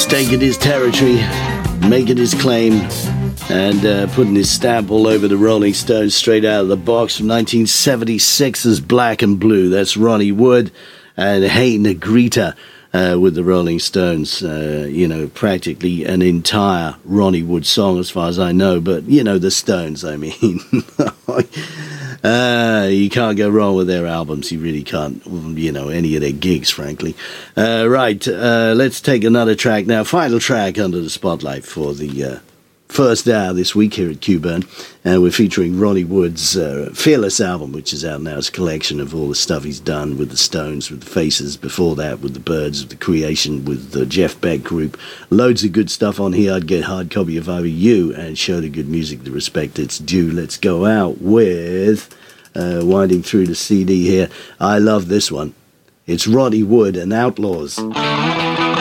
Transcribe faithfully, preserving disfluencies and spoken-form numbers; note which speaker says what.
Speaker 1: staking his territory, making his claim, and uh, putting his stamp all over the Rolling Stones straight out of the box from nineteen seventy-six's Black and Blue. That's Ronnie Wood and Hey Negrita uh, with the Rolling Stones. Uh, you know, practically an entire Ronnie Wood song as far as I know, but, you know, the Stones, I mean. Uh, you can't go wrong with their albums. You really can't, you know, any of their gigs, frankly. Uh, right, uh, let's take another track now. Final track under the spotlight for the uh, first hour this week here at Q-Burn. And we're featuring Ronnie Wood's uh, Fearless album, which is out now. It's a collection of all the stuff he's done with the Stones, with the Faces, before that with the Byrds, with the Creation, with the Jeff Beck Group. Loads of good stuff on here. I'd get hard copy if I were you, and show the good music the respect it's due. Let's go out with, uh, winding through the C D here. I love this one. It's Ronnie Wood and Outlaws.